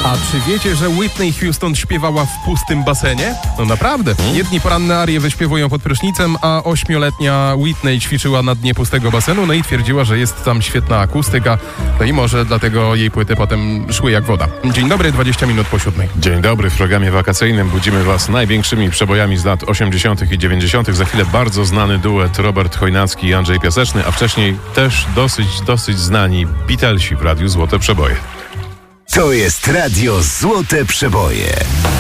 A czy wiecie, że Whitney Houston śpiewała w pustym basenie? No naprawdę. Jedni poranne arie wyśpiewują pod prysznicem, a 8-letnia Whitney ćwiczyła na dnie pustego basenu, no i twierdziła, że jest tam świetna akustyka, no i może dlatego jej płyty potem szły jak woda. Dzień dobry, 20 minut po 7. Dzień dobry, w programie wakacyjnym budzimy Was największymi przebojami z lat 80. i 90. Za chwilę bardzo znany duet Robert Chojnacki i Andrzej Piaseczny, a wcześniej też dosyć znani Beatlesi w Radiu Złote Przeboje. To jest Radio Złote Przeboje.